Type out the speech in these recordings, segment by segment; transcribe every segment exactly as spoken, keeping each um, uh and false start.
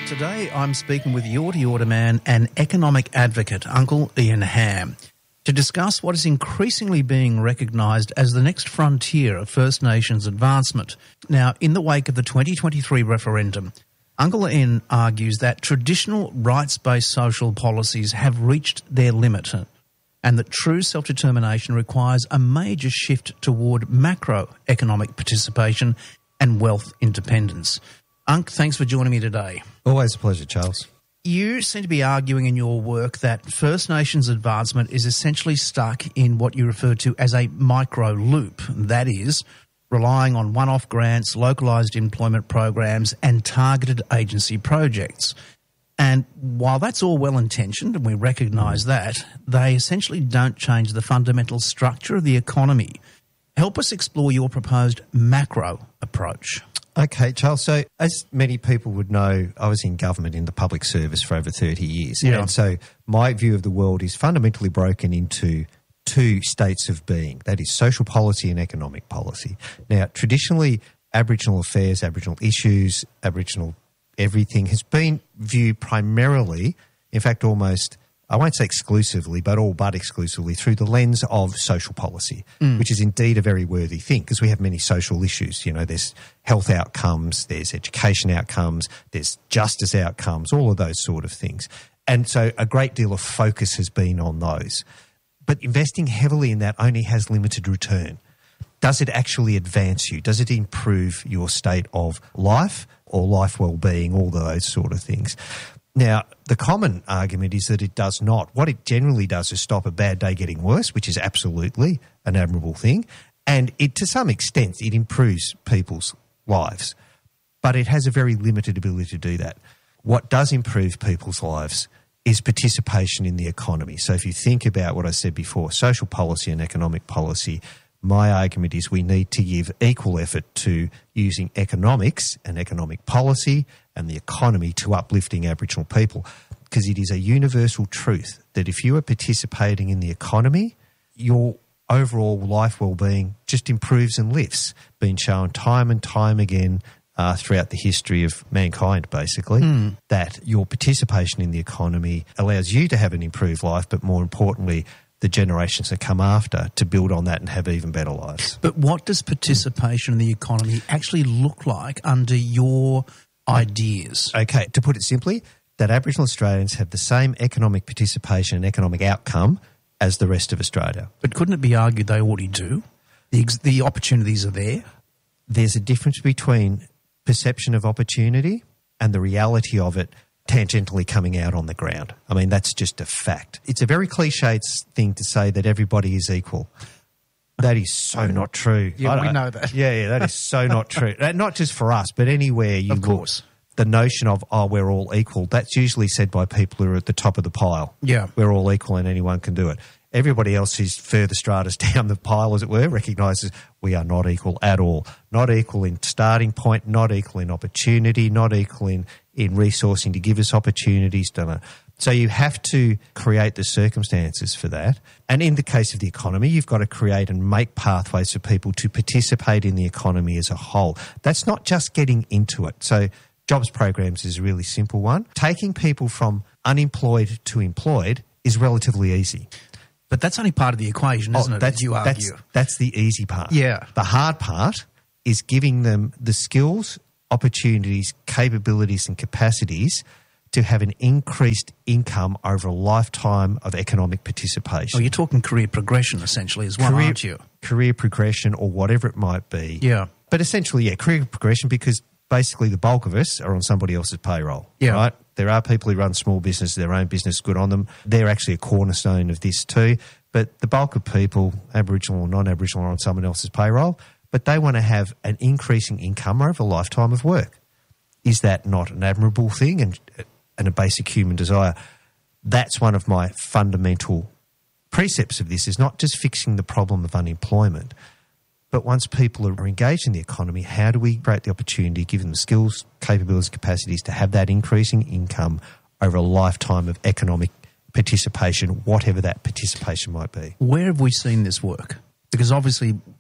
Today I'm speaking with Yorta Yorta man and economic advocate Uncle Ian Hamm to discuss what is increasingly being recognised as the next frontier of First Nations advancement. Now, in the wake of the twenty twenty-three referendum, Uncle Ian argues that traditional rights-based social policies have reached their limit and that true self-determination requires a major shift toward macroeconomic participation and wealth independence. Unc, thanks for joining me today. Always a pleasure, Charles. You seem to be arguing in your work that First Nations advancement is essentially stuck in what you refer to as a micro loop. That is, relying on one-off grants, localised employment programs and targeted agency projects. And while that's all well-intentioned, and we recognise that, they essentially don't change the fundamental structure of the economy. Help us explore your proposed macro approach. Okay, Charles. So as many people would know, I was in government in the public service for over thirty years. Yeah. And so my view of the world is fundamentally broken into two states of being. That is social policy and economic policy. Now, traditionally, Aboriginal affairs, Aboriginal issues, Aboriginal everything has been viewed primarily, in fact, almost, I won't say exclusively, but all but exclusively through the lens of social policy, mm. which is indeed a very worthy thing because we have many social issues. You know, there's health outcomes, there's education outcomes, there's justice outcomes, all of those sort of things. And so a great deal of focus has been on those. But investing heavily in that only has limited return. Does it actually advance you? Does it improve your state of life or life well-being, all those sort of things? Now, the common argument is that it does not. What it generally does is stop a bad day getting worse, which is absolutely an admirable thing. And it, to some extent, it improves people's lives. But it has a very limited ability to do that. What does improve people's lives is participation in the economy. So if you think about what I said before, social policy and economic policy, my argument is we need to give equal effort to using economics and economic policy and the economy to uplifting Aboriginal people, because it is a universal truth that if you are participating in the economy, your overall life well-being just improves and lifts, been shown time and time again uh, throughout the history of mankind, basically, mm. that your participation in the economy allows you to have an improved life, but more importantly, the generations that come after to build on that and have even better lives. But what does participation in the economy actually look like under your ideas? Okay, to put it simply, that Aboriginal Australians have the same economic participation and economic outcome as the rest of Australia. But couldn't it be argued they already do? The, ex- the opportunities are there? There's a difference between perception of opportunity and the reality of it tangentially coming out on the ground. I mean, that's just a fact. It's a very cliched thing to say that everybody is equal. That is so not true. Yeah, we know that. Yeah, yeah, that is so not true. Not just for us, but anywhere you of look. Course. The notion of, oh, we're all equal, that's usually said by people who are at the top of the pile. Yeah. We're all equal and anyone can do it. Everybody else who's further stratus down the pile, as it were, recognises we are not equal at all. Not equal in starting point, not equal in opportunity, not equal in, in resourcing to give us opportunities. So you have to create the circumstances for that. And in the case of the economy, you've got to create and make pathways for people to participate in the economy as a whole. That's not just getting into it. So jobs programs is a really simple one. Taking people from unemployed to employed is relatively easy. But that's only part of the equation, isn't oh, it, that's, as you argue? That's, that's the easy part. Yeah. The hard part is giving them the skills, opportunities, capabilities and capacities to have an increased income over a lifetime of economic participation. Oh, you're talking career progression essentially as well, career, aren't you? Career progression or whatever it might be. Yeah. But essentially, yeah, career progression because basically the bulk of us are on somebody else's payroll. Yeah. Right? There are people who run small businesses, their own business, good on them. They're actually a cornerstone of this too. But the bulk of people, Aboriginal or non-Aboriginal, are on someone else's payroll, but they want to have an increasing income over a lifetime of work. Is that not an admirable thing and, and a basic human desire? That's one of my fundamental precepts of this, is not just fixing the problem of unemployment, but once people are engaged in the economy, how do we create the opportunity, give them the skills, capabilities, capacities to have that increasing income over a lifetime of economic participation, whatever that participation might be? Where have we seen this work? Because obviously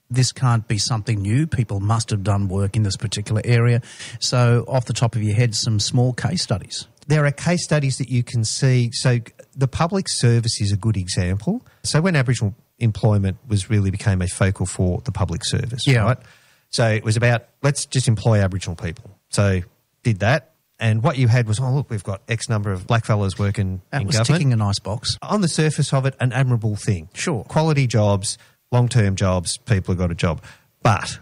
this can't be something new. People must have done work in this particular area. So off the top of your head, some small case studies. There are case studies that you can see. So the public service is a good example. So when Aboriginal employment was really became a focal for the public service, yeah. right? So it was about, let's just employ Aboriginal people. So did that. And what you had was, oh, look, we've got X number of blackfellas working that in was government. Ticking a nice box. On the surface of it, an admirable thing. Sure. Quality jobs, long-term jobs, people have got a job. But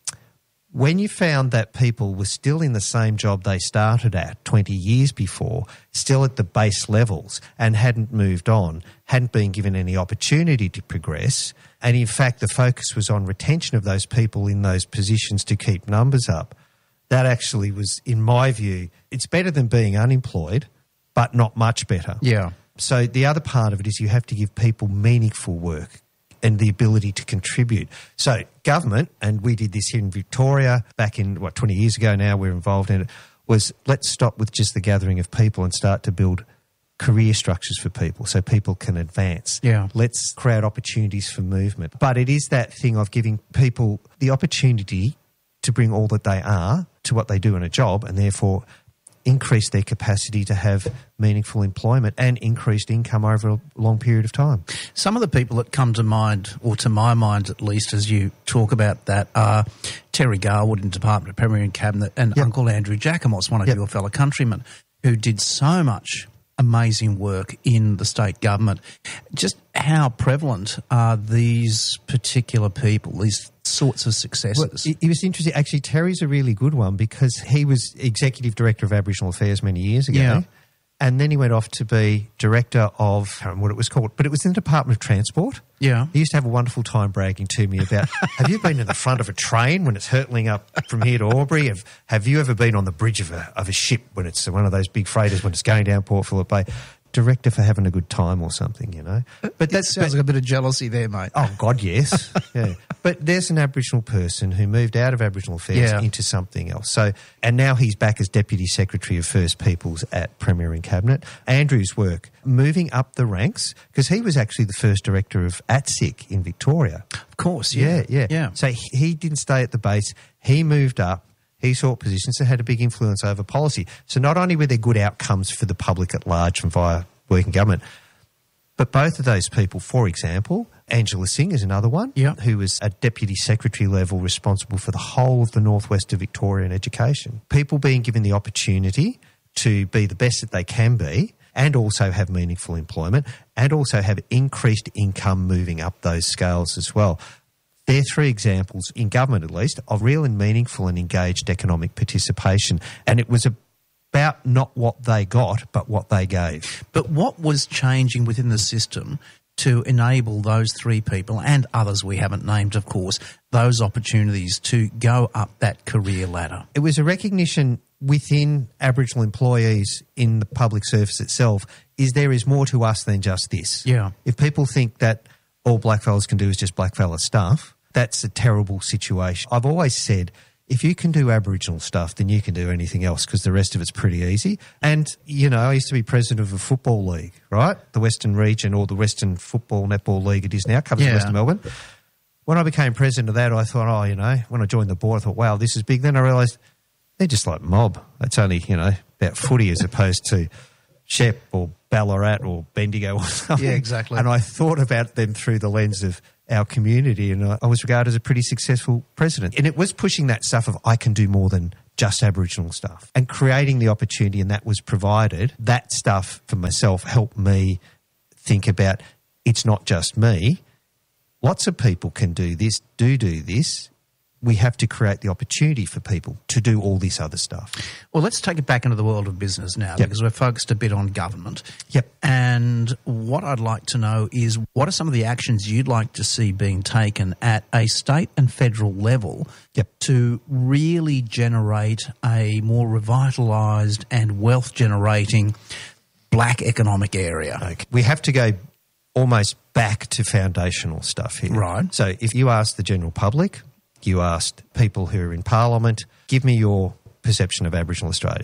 when you found that people were still in the same job they started at twenty years before, still at the base levels and hadn't moved on, hadn't been given any opportunity to progress, and in fact the focus was on retention of those people in those positions to keep numbers up, that actually was, in my view, it's better than being unemployed, but not much better. Yeah. So the other part of it is you have to give people meaningful work and the ability to contribute. So government, and we did this here in Victoria back in, what, twenty years ago now, we're involved in it, was let's stop with just the gathering of people and start to build career structures for people so people can advance. Yeah. Let's create opportunities for movement. But it is that thing of giving people the opportunity to bring all that they are to what they do in a job and therefore increase their capacity to have meaningful employment and increased income over a long period of time. Some of the people that come to mind, or to my mind at least, as you talk about that, are Terry Garwood in Department of Premier and Cabinet and yep. Uncle Andrew Jacamos, one of yep. your fellow countrymen, who did so much amazing work in the state government. Just how prevalent are these particular people, these sorts of successes? Well, it, it was interesting. Actually, Terry's a really good one because he was Executive Director of Aboriginal Affairs many years ago. Yeah. And then he went off to be Director of, I can't remember what it was called, but it was in the Department of Transport. Yeah. He used to have a wonderful time bragging to me about, have you been in the front of a train when it's hurtling up from here to Albury? Have, have you ever been on the bridge of a, of a ship when it's one of those big freighters when it's going down Port Phillip Bay? Director for having a good time or something, you know. But that sounds but, like a bit of jealousy there, mate. Oh, God, yes. yeah. But there's an Aboriginal person who moved out of Aboriginal Affairs yeah. into something else. So, and now he's back as Deputy Secretary of First Peoples at Premier and Cabinet. Andrew's work, moving up the ranks, because he was actually the first director of A T S I C in Victoria. Of course, yeah. Yeah, yeah. yeah. So he, he didn't stay at the base. He moved up. He sought positions that had a big influence over policy. So not only were there good outcomes for the public at large from via working government, but both of those people, for example, Angela Singh is another one, yeah. who was at Deputy Secretary level responsible for the whole of the northwest of Victoria in education. People being given the opportunity to be the best that they can be and also have meaningful employment and also have increased income moving up those scales as well. They're three examples, in government at least, of real and meaningful and engaged economic participation. And it was about not what they got, but what they gave. But what was changing within the system to enable those three people, and others we haven't named, of course, those opportunities to go up that career ladder? It was a recognition within Aboriginal employees in the public service itself is there is more to us than just this. Yeah. If people think that all blackfellas can do is just blackfella stuff, that's a terrible situation. I've always said, if you can do Aboriginal stuff, then you can do anything else because the rest of it's pretty easy. And, you know, I used to be president of a football league, right? The Western Region, or the Western Football Netball League it is now, covers yeah. Western Melbourne. When I became president of that, I thought, oh, you know, when I joined the board, I thought, wow, this is big. Then I realised they're just like mob. That's only, you know, about footy as opposed to Shep or Ballarat or Bendigo or something. Yeah, exactly. And I thought about them through the lens of our community, and I was regarded as a pretty successful president. And it was pushing that stuff of I can do more than just Aboriginal stuff and creating the opportunity, and that was provided. That stuff for myself helped me think about it's not just me. Lots of people can do this, do do this. We have to create the opportunity for people to do all this other stuff. Well, let's take it back into the world of business now, yep. because we're focused a bit on government. Yep. And what I'd like to know is what are some of the actions you'd like to see being taken at a state and federal level yep. to really generate a more revitalised and wealth-generating black economic area? Okay. We have to go almost back to foundational stuff here. Right. So if you ask the general public, you asked people who are in Parliament, give me your perception of Aboriginal Australia.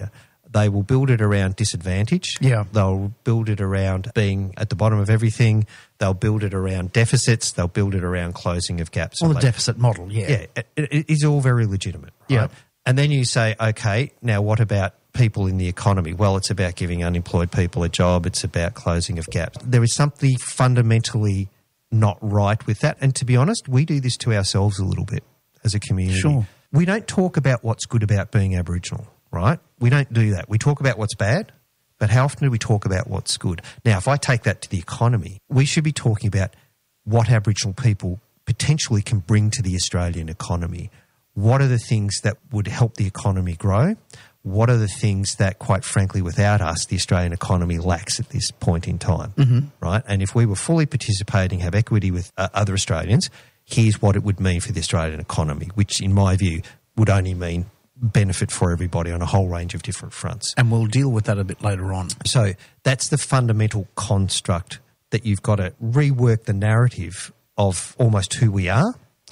They will build it around disadvantage. Yeah. They'll build it around being at the bottom of everything. They'll build it around deficits. They'll build it around closing of gaps. Well, the deficit model, yeah. Yeah, it, it is all very legitimate, right? Yeah. And then you say, okay, now what about people in the economy? Well, it's about giving unemployed people a job. It's about closing of gaps. There is something fundamentally not right with that. And to be honest, we do this to ourselves a little bit as a community. Sure. We don't talk about what's good about being Aboriginal, right? We don't do that. We talk about what's bad, but how often do we talk about what's good? Now, if I take that to the economy, we should be talking about what Aboriginal people potentially can bring to the Australian economy. What are the things that would help the economy grow? What are the things that, quite frankly, without us, the Australian economy lacks at this point in time, mm-hmm. right? And if we were fully participating, have equity with uh, other Australians, here's what it would mean for the Australian economy, which, in my view, would only mean benefit for everybody on a whole range of different fronts. And we'll deal with that a bit later on. So that's the fundamental construct that you've got to rework the narrative of almost who we are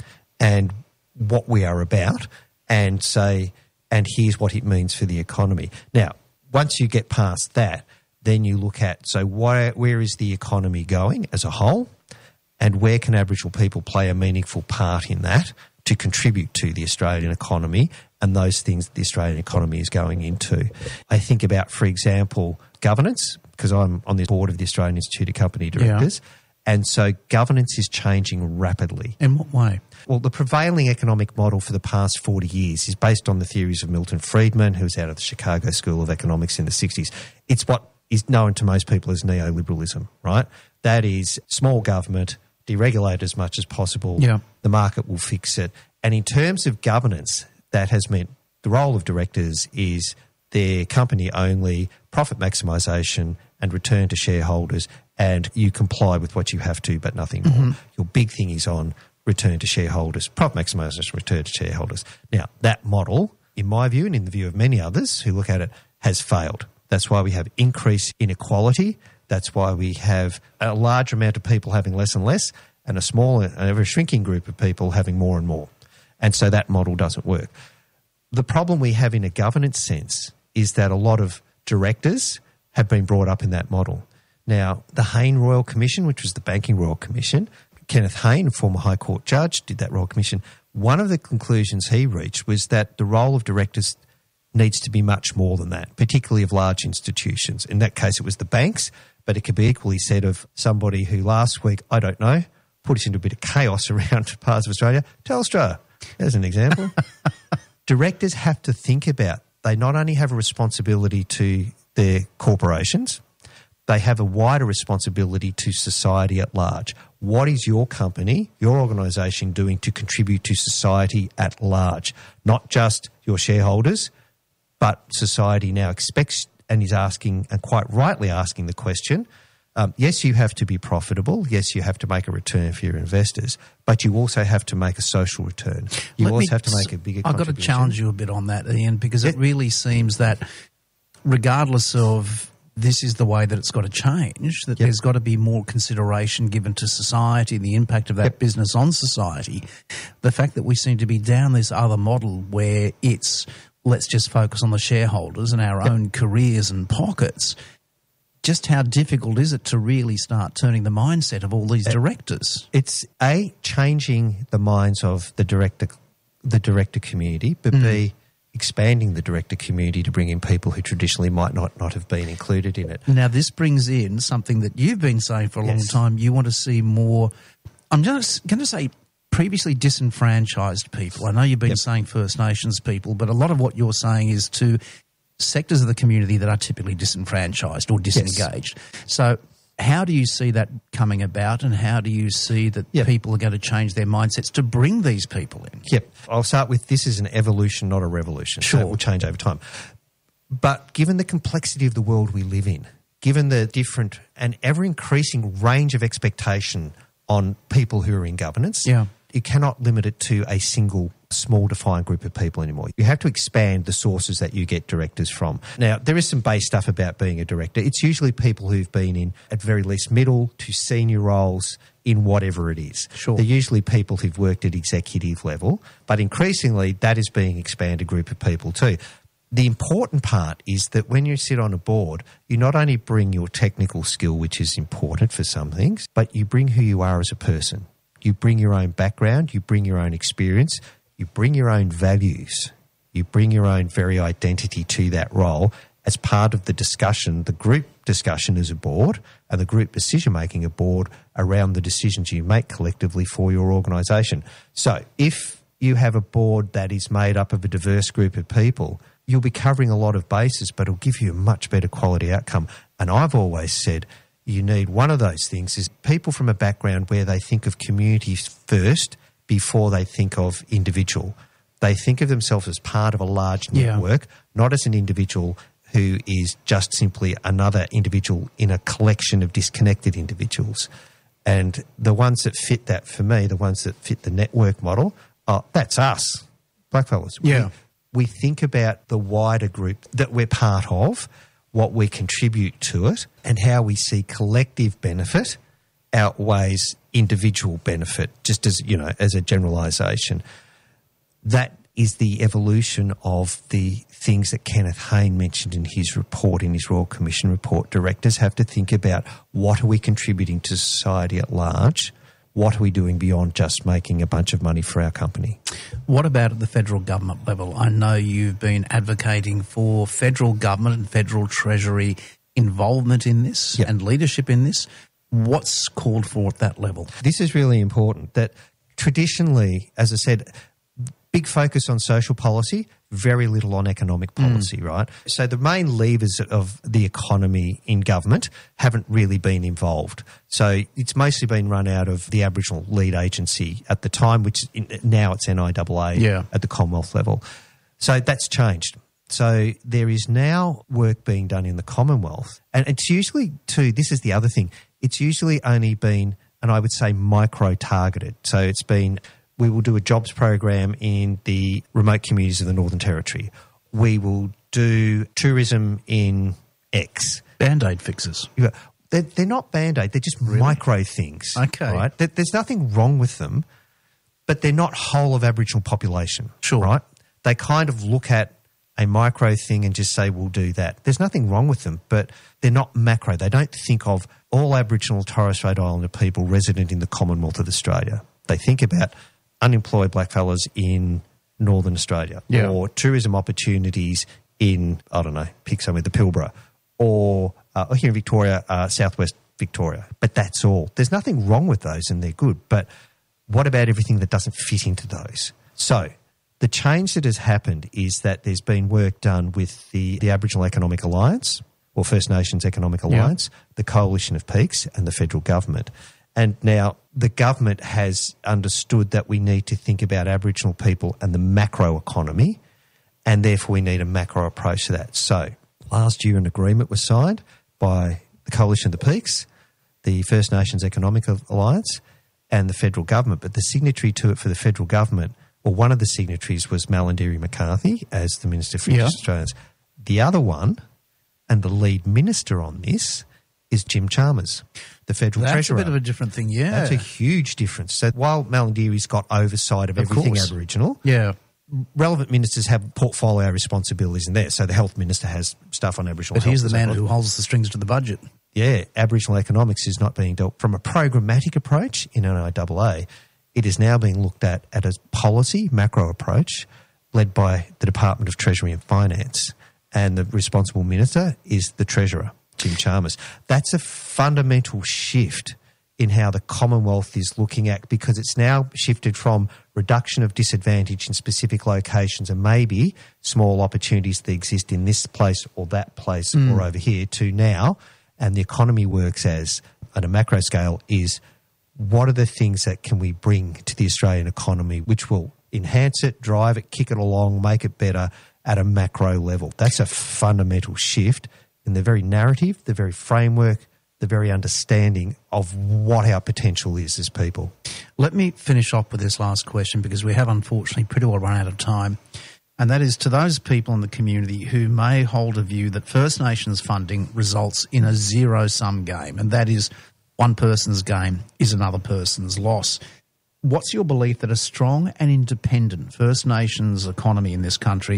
and what we are about and say, and here's what it means for the economy. Now, once you get past that, then you look at, so where, where is the economy going as a whole, and where can Aboriginal people play a meaningful part in that to contribute to the Australian economy and those things that the Australian economy is going into. I think about, for example, governance, because I'm on the board of the Australian Institute of Company Directors, yeah. And so governance is changing rapidly. In what way? Well, the prevailing economic model for the past forty years is based on the theories of Milton Friedman, who was out of the Chicago School of Economics in the sixties. It's what is known to most people as neoliberalism, right? That is small government, deregulate as much as possible. Yeah. The market will fix it. And in terms of governance, that has meant the role of directors is their company only, profit maximisation and return to shareholders, and you comply with what you have to, but nothing more. Mm-hmm. Your big thing is on return to shareholders, profit maximisation, return to shareholders. Now, that model, in my view and in the view of many others who look at it, has failed. That's why we have increased inequality. That's why we have a large amount of people having less and less and a smaller, ever shrinking group of people having more and more. And so that model doesn't work. The problem we have in a governance sense is that a lot of directors have been brought up in that model. Now, the Hayne Royal Commission, which was the Banking Royal Commission, Kenneth Hayne, former High Court judge, did that Royal Commission. One of the conclusions he reached was that the role of directors needs to be much more than that, particularly of large institutions. In that case, it was the banks, but it could be equally said of somebody who last week, I don't know, put us into a bit of chaos around parts of Australia. Telstra, as an example. Directors have to think about, they not only have a responsibility to their corporations, they have a wider responsibility to society at large. What is your company, your organisation doing to contribute to society at large? Not just your shareholders, but society now expects and is asking, and quite rightly asking the question, um, yes, you have to be profitable. Yes, you have to make a return for your investors, but you also have to make a social return. You Let also me, have to make a bigger I've contribution. got to challenge you a bit on that, Ian, because it, it really seems that regardless of this is the way that it's got to change, that yep. there's got to be more consideration given to society, the impact of that yep. business on society. The fact that we seem to be down this other model where it's let's just focus on the shareholders and our yep. own careers and pockets, just how difficult is it to really start turning the mindset of all these directors? It's A, changing the minds of the director, the director community, but mm. B, expanding the director community to bring in people who traditionally might not, not have been included in it. Now, this brings in something that you've been saying for a yes. long time. You want to see more, I'm just going to say previously disenfranchised people. I know you've been yep. saying First Nations people, but a lot of what you're saying is to sectors of the community that are typically disenfranchised or disengaged. Yes. So how do you see that coming about, and how do you see that yep. people are going to change their mindsets to bring these people in? Yep. I'll start with this is an evolution, not a revolution. Sure. So it will change over time. But given the complexity of the world we live in, given the different and ever-increasing range of expectation on people who are in governance, yeah. you cannot limit it to a single small defined group of people anymore. You have to expand the sources that you get directors from. Now, there is some base stuff about being a director. It's usually people who've been in, at very least, middle to senior roles in whatever it is. Sure. They're usually people who've worked at executive level, but increasingly that is being expanded group of people too. The important part is that when you sit on a board, you not only bring your technical skill, which is important for some things, but you bring who you are as a person. You bring your own background, you bring your own experience, you bring your own values, you bring your own very identity to that role as part of the discussion, the group discussion as a board and the group decision-making a board around the decisions you make collectively for your organisation. So if you have a board that is made up of a diverse group of people, you'll be covering a lot of bases, but it'll give you a much better quality outcome. And I've always said you need one of those things is people from a background where they think of community first before they think of individual. They think of themselves as part of a large network, yeah. not as an individual who is just simply another individual in a collection of disconnected individuals. And the ones that fit that for me, the ones that fit the network model, oh, that's us, blackfellas. Yeah. We, we think about the wider group that we're part of, what we contribute to it, and how we see collective benefit outweighs individual benefit, just as, you know, as a generalisation. That is the evolution of the things that Kenneth Hayne mentioned in his report, in his Royal Commission report. Directors have to think about what are we contributing to society at large, what are we doing beyond just making a bunch of money for our company. What about at the federal government level? I know you've been advocating for federal government and federal treasury involvement in this yep. and leadership in this. What's called for at that level? This is really important, that traditionally, as I said, big focus on social policy, very little on economic policy, mm. right? So the main levers of the economy in government haven't really been involved. So it's mostly been run out of the Aboriginal lead agency at the time, which in, now it's N I A A yeah. at the Commonwealth level. So that's changed. So there is now work being done in the Commonwealth. And it's usually, too, this is the other thing, it's usually only been, and I would say micro-targeted. So it's been, we will do a jobs program in the remote communities of the Northern Territory. We will do tourism in X. Band-Aid fixes. They're, they're not Band-Aid. They're just really? micro things. Okay. Right? There's nothing wrong with them, but they're not whole of Aboriginal population. Sure. Right? They kind of look at a micro thing and just say, we'll do that. There's nothing wrong with them, but they're not macro. They don't think of all Aboriginal Torres Strait Islander people resident in the Commonwealth of Australia. They think about unemployed blackfellas in Northern Australia yeah. or tourism opportunities in, I don't know, pick somewhere, the Pilbara, or uh, here in Victoria, uh, southwest Victoria. But that's all. There's nothing wrong with those and they're good. But what about everything that doesn't fit into those? So the change that has happened is that there's been work done with the, the Aboriginal Economic Alliance, or First Nations Economic Alliance, yeah. the Coalition of Peaks and the federal government. And now the government has understood that we need to think about Aboriginal people and the macro economy, and therefore we need a macro approach to that. So last year an agreement was signed by the Coalition of the Peaks, the First Nations Economic Alliance and the federal government. But the signatory to it for the federal government, or one of the signatories, was Malarndirri McCarthy as the Minister for Indigenous yeah. Australians. The other one, and the lead minister on this, is Jim Chalmers, the federal That's treasurer. That's a bit of a different thing, yeah. That's a huge difference. So while Malarndirri's got oversight of, of everything course. Aboriginal, yeah. relevant ministers have portfolio responsibilities in there. So the health minister has stuff on Aboriginal but health. But he's the man who holds the strings to the budget. Yeah, Aboriginal economics is not being dealt from a programmatic approach in N I A A. It is now being looked at at a policy, macro approach, led by the Department of Treasury and Finance. And the responsible minister is the Treasurer, Jim Chalmers. That's a fundamental shift in how the Commonwealth is looking at, because it's now shifted from reduction of disadvantage in specific locations and maybe small opportunities that exist in this place or that place mm. or over here, to now, and the economy works as, at a macro scale, is what are the things that can we bring to the Australian economy which will enhance it, drive it, kick it along, make it better at a macro level. That's a fundamental shift in the very narrative, the very framework, the very understanding of what our potential is as people. Let me finish off with this last question, because we have unfortunately pretty well run out of time. And that is to those people in the community who may hold a view that First Nations funding results in a zero-sum game, and that is one person's gain is another person's loss. What's your belief that a strong and independent First Nations economy in this country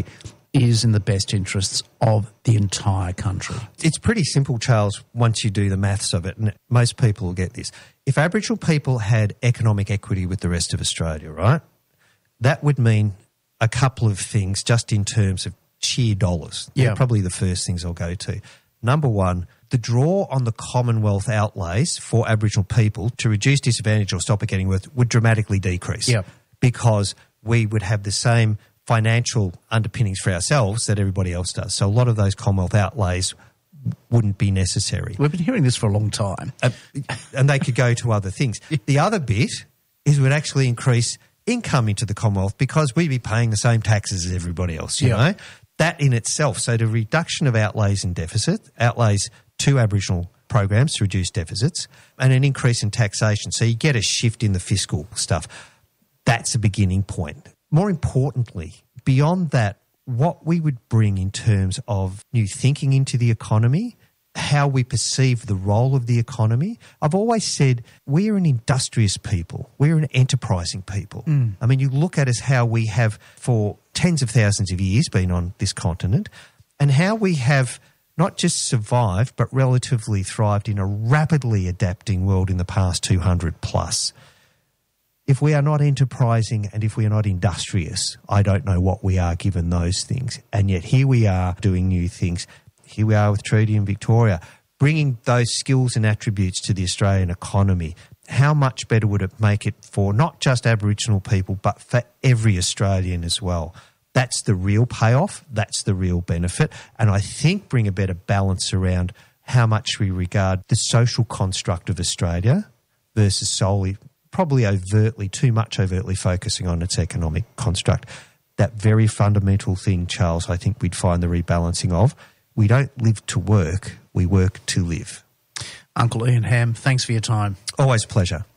is in the best interests of the entire country? It's pretty simple, Charles, once you do the maths of it, and most people will get this. If Aboriginal people had economic equity with the rest of Australia, right, that would mean a couple of things just in terms of sheer dollars. Yeah. They're probably the first things I'll go to. Number one, the draw on the Commonwealth outlays for Aboriginal people to reduce disadvantage or stop it getting worse would dramatically decrease. Yeah. Because we would have the same financial underpinnings for ourselves that everybody else does. So a lot of those Commonwealth outlays wouldn't be necessary. We've been hearing this for a long time. Uh, and they could go to other things. The other bit is we'd actually increase income into the Commonwealth because we'd be paying the same taxes as everybody else, you Yeah. know. That in itself, so the reduction of outlays and deficit, outlays to Aboriginal programs to reduce deficits, and an increase in taxation. So you get a shift in the fiscal stuff. That's a beginning point. More importantly, beyond that, what we would bring in terms of new thinking into the economy, how we perceive the role of the economy. I've always said we're an industrious people. We're an enterprising people. Mm. I mean, you look at us how we have for tens of thousands of years been on this continent and how we have not just survived but relatively thrived in a rapidly adapting world in the past two hundred plus. If we are not enterprising and if we are not industrious, I don't know what we are given those things. And yet here we are doing new things. Here we are with Treaty in Victoria, bringing those skills and attributes to the Australian economy. How much better would it make it for not just Aboriginal people, but for every Australian as well? That's the real payoff. That's the real benefit. And I think bring a better balance around how much we regard the social construct of Australia versus solely, probably overtly, too much overtly focusing on its economic construct. That very fundamental thing, Charles, I think we'd find the rebalancing of. We don't live to work, we work to live. Uncle Ian Hamm, thanks for your time. Always a pleasure.